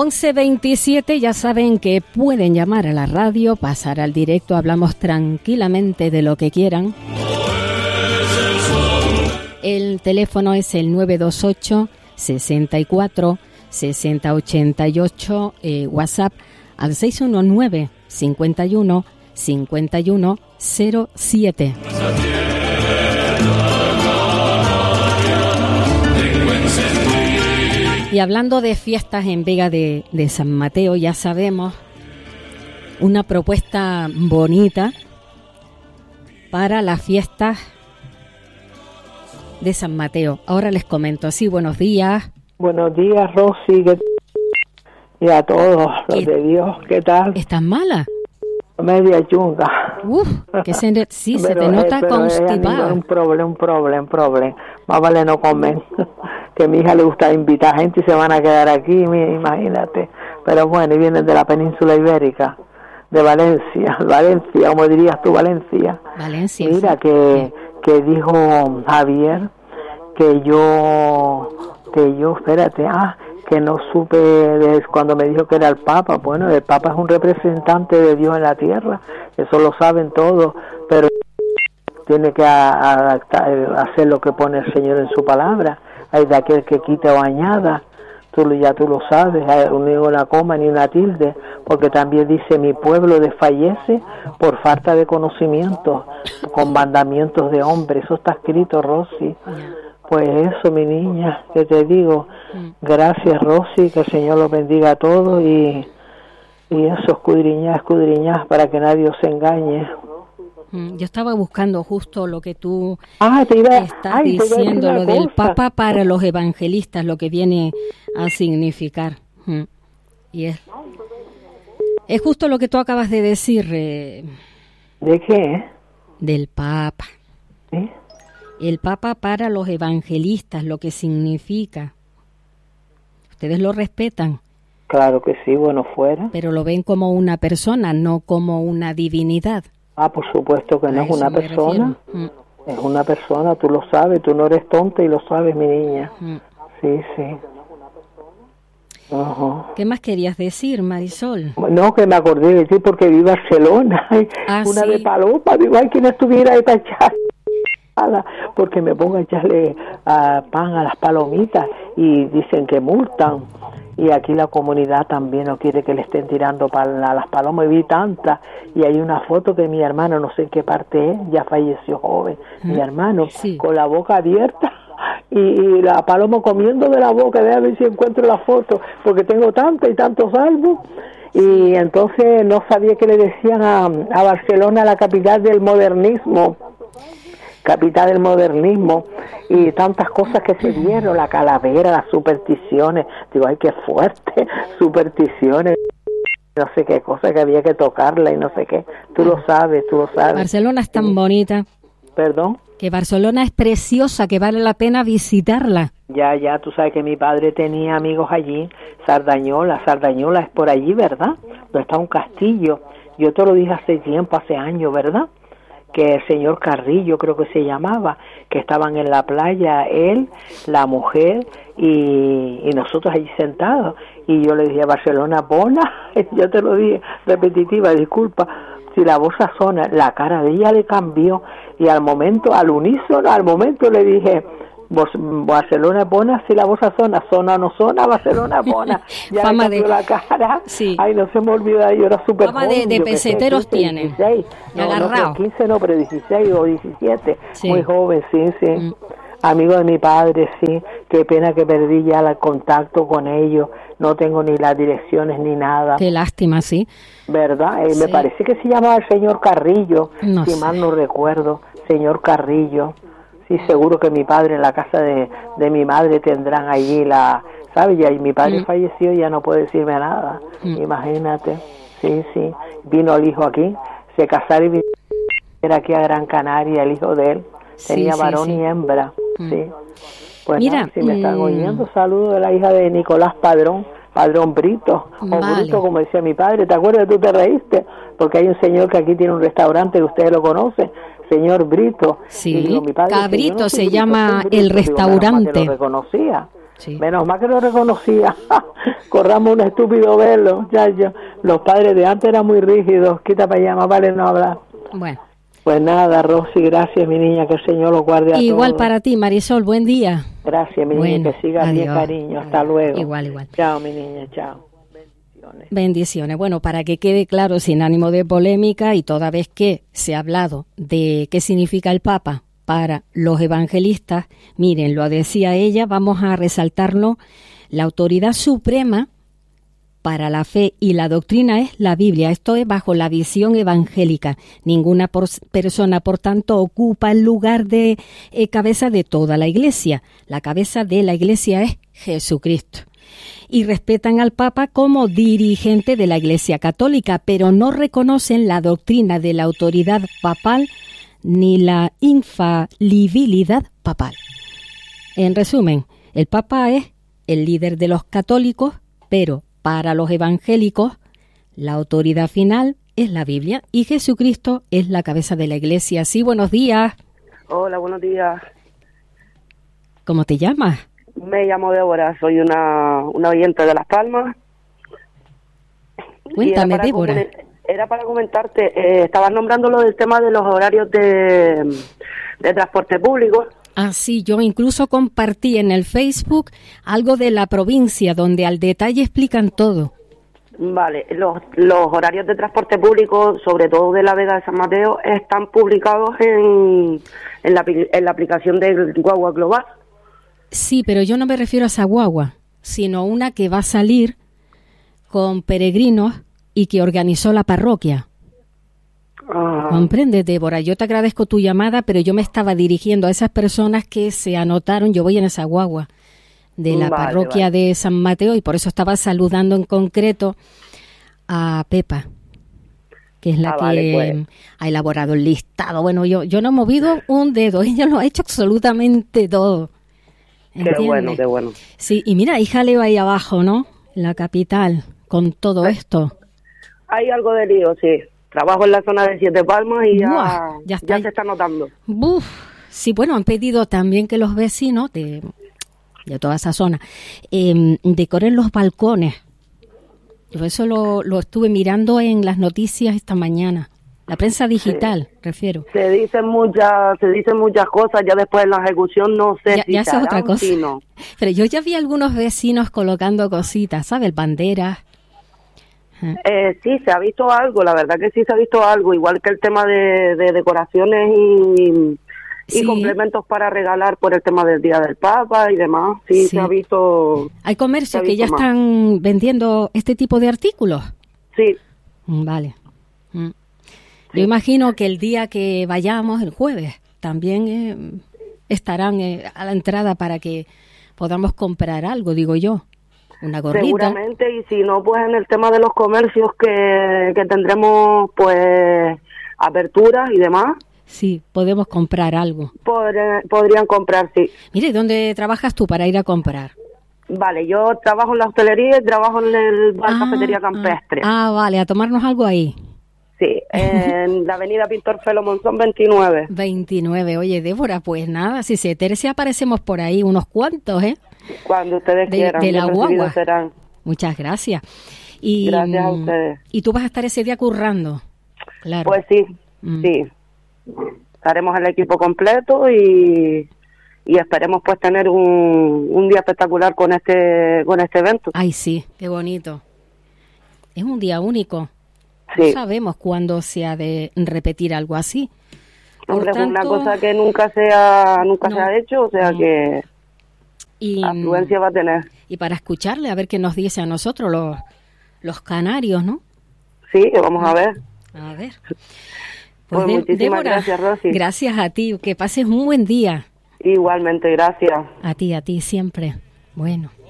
11:27, ya saben que pueden llamar a la radio, pasar al directo, hablamos tranquilamente de lo que quieran. El teléfono es el 928 64 60 88, WhatsApp al 619 51 51 07. Y hablando de fiestas en Vega de San Mateo, ya sabemos una propuesta bonita para las fiestas de San Mateo. Ahora les comento. Sí, buenos días. Buenos días, Rosy. Y a todos los de Dios. ¿Qué tal? ¿Estás mala? Media chunga. Sí, se te nota constipada. Un problema. Más vale no comer. Que a mi hija le gusta invitar gente y se van a quedar aquí, imagínate. Pero bueno, y vienen de la península ibérica, de Valencia, como dirías tú, Valencia. Mira, sí. que dijo Javier que yo, espérate, que no supe cuando me dijo que era el Papa. Bueno, el Papa es un representante de Dios en la tierra, eso lo saben todos, pero tiene que hacer lo que pone el Señor en su palabra. Hay de aquel que quita o añada, tú lo sabes, ni una coma ni una tilde, porque también dice: mi pueblo desfallece por falta de conocimiento, con mandamientos de hombres. Eso está escrito, Rosy. Pues eso, mi niña, que te digo, gracias, Rosy, que el Señor los bendiga a todos y eso, escudriñar para que nadie os engañe. Yo estaba buscando justo lo que tú estás diciendo, lo del Papa para los evangelistas, lo que viene a significar. Y es justo lo que tú acabas de decir. ¿De qué? Del Papa. ¿Eh? El Papa para los evangelistas, lo que significa. ¿Ustedes lo respetan? Claro que sí, bueno fuera. Pero lo ven como una persona, no como una divinidad. Por supuesto que no es una persona. Es una persona, tú lo sabes, tú no eres tonta y lo sabes, mi niña. Sí. Uh-huh. ¿Qué más querías decir, Marisol? No, que me acordé de ti porque vi Barcelona. Una ¿sí? de Paloma, digo, quien estuviera ahí para echar, porque me pongo a echarle pan a las palomitas y dicen que multan. Y aquí la comunidad también no quiere que le estén tirando a las palomas, y vi tantas, y hay una foto que mi hermano, no sé en qué parte es, ya falleció joven, mi hermano, sí, con la boca abierta, y la paloma comiendo de la boca. Déjame ver si encuentro la foto, porque tengo tantas y tantos álbumes, y entonces no sabía que le decían a Barcelona la capital del modernismo, y tantas cosas que se dieron, la calavera, las supersticiones, digo, ay, qué fuerte, supersticiones, no sé qué cosa que había que tocarla y no sé qué, tú lo sabes. Barcelona es tan bonita. ¿Perdón? Que Barcelona es preciosa, que vale la pena visitarla. Ya, tú sabes que mi padre tenía amigos allí, Sardañola es por allí, ¿verdad? Donde está un castillo, yo te lo dije hace tiempo, hace años, ¿verdad? Que el señor Carrillo, creo que se llamaba, que estaban en la playa, él, la mujer y nosotros allí sentados. Y yo le dije: Barcelona, bona, yo te lo dije, repetitiva, disculpa, si la voz sazona, la cara de ella le cambió, y al momento le dije: Barcelona es bona, si la voz sazona, zona o no zona, Barcelona es bona. Ya fama le cambió la cara. Sí. Ay, no se me olvida, yo era súper fama de peseteros tienen. 16. Agarrado. 15 no, pero 16 o 17. Sí. Muy joven, sí. Amigo de mi padre, sí. Qué pena que perdí ya el contacto con ellos. No tengo ni las direcciones ni nada. Qué lástima, sí. ¿Verdad? Sí. Me parece que se llamaba el señor Carrillo, no si sé. mal no recuerdo. Señor Carrillo. Sí, seguro que mi padre, en la casa de mi madre, tendrán allí ¿sabes? Y mi padre falleció y ya no puede decirme nada. Imagínate. Sí. Vino el hijo aquí, se casaron y vino aquí a Gran Canaria, el hijo de él. Tenía varón y hembra. Sí. Pues mira, nada, si me están oyendo, saludo de la hija de Nicolás Padrón Brito, o Brito, como decía mi padre. ¿Te acuerdas? Tú te reíste, porque hay un señor que aquí tiene un restaurante que ustedes lo conocen, señor Brito. Sí, y digo, mi padre, Cabrito no se Brito, llama Brito. el restaurante. Digo, lo reconocía. Sí. Menos mal que lo reconocía. Corramos un estúpido verlo, muchachos. Los padres de antes eran muy rígidos. Quita para allá, más vale no hablar. Bueno. Pues nada, Rosy, gracias, mi niña, que el Señor los guarde a todos. Igual para ti, Marisol, buen día. Gracias, mi niña, que sigas bien, cariño. Hasta luego. Igual. Chao, mi niña, chao. Bendiciones. Bueno, para que quede claro, sin ánimo de polémica, y toda vez que se ha hablado de qué significa el Papa para los evangelistas, miren, lo decía ella, vamos a resaltarlo, la autoridad suprema para la fe y la doctrina es la Biblia. Esto es bajo la visión evangélica. Ninguna persona, por tanto, ocupa el lugar de cabeza de toda la Iglesia. La cabeza de la Iglesia es Jesucristo. Y respetan al Papa como dirigente de la Iglesia Católica, pero no reconocen la doctrina de la autoridad papal ni la infalibilidad papal. En resumen, el Papa es el líder de los católicos, pero para los evangélicos la autoridad final es la Biblia y Jesucristo es la cabeza de la Iglesia. Sí, buenos días. Hola, buenos días. ¿Cómo te llamas? Me llamo Débora, soy una oyente de Las Palmas. Cuéntame, Débora. Era para comentarte, estabas nombrando lo del tema de los horarios de transporte público. Ah, sí, yo incluso compartí en el Facebook algo de la provincia, donde al detalle explican todo. Vale, los horarios de transporte público, sobre todo de la Vega de San Mateo, están publicados en la aplicación del Guagua Global. Sí, pero yo no me refiero a esa guagua, sino una que va a salir con peregrinos y que organizó la parroquia. ¿Comprendes, Débora? Yo te agradezco tu llamada, pero yo me estaba dirigiendo a esas personas que se anotaron. Yo voy en esa guagua de la parroquia de San Mateo y por eso estaba saludando en concreto a Pepa, que es la que ha elaborado el listado. Bueno, yo no he movido un dedo, ella lo ha hecho absolutamente todo. ¿Entiendes? Qué bueno. Sí, y mira, hay jaleo ahí abajo, ¿no? En la capital, con todo esto. Hay algo de lío, sí. Trabajo en la zona de Siete Palmas y ya se está notando. Sí, bueno, han pedido también que los vecinos de toda esa zona decoren los balcones. Yo eso lo estuve mirando en las noticias esta mañana. La prensa digital, refiero. Se dicen muchas cosas, ya después en la ejecución no sé si ya es otra cosa. Si no. Pero yo ya vi algunos vecinos colocando cositas, ¿sabes? Banderas. Sí, se ha visto algo, la verdad que sí se ha visto algo, igual que el tema de decoraciones y complementos para regalar por el tema del Día del Papa y demás. Sí. Se ha visto. Hay comercios que ya están vendiendo este tipo de artículos. Sí. Vale. Yo imagino que el día que vayamos, el jueves, también estarán a la entrada para que podamos comprar algo, digo yo. Una gorrita. Seguramente, y si no, pues en el tema de los comercios que tendremos, pues, aperturas y demás. Sí, podemos comprar algo. Podrían comprar, sí. Mire, ¿dónde trabajas tú para ir a comprar? Vale, yo trabajo en la hostelería y trabajo en el bar Cafetería Campestre. Vale, a tomarnos algo ahí. Sí, en la avenida Pintor Felo Monzón 29. 29, oye, Débora, pues nada, si se tercia aparecemos por ahí unos cuantos, ¿eh? Cuando ustedes quieran. De la guagua. Serán. Muchas gracias. Gracias a ustedes. ¿Y tú vas a estar ese día currando? Claro. Pues sí, sí. Estaremos el equipo completo y esperemos pues tener un día espectacular con este evento. Ay, sí, qué bonito. Es un día único. Sí. No sabemos cuándo se ha de repetir algo así. Hombre, es una cosa que nunca se ha hecho, o sea que afluencia va a tener. Y para escucharle, a ver qué nos dice a nosotros los canarios, ¿no? Sí, vamos a ver. A ver. Pues muchísimas Débora, gracias, Rosy. Gracias a ti, que pases un buen día. Igualmente, gracias. A ti siempre. Bueno.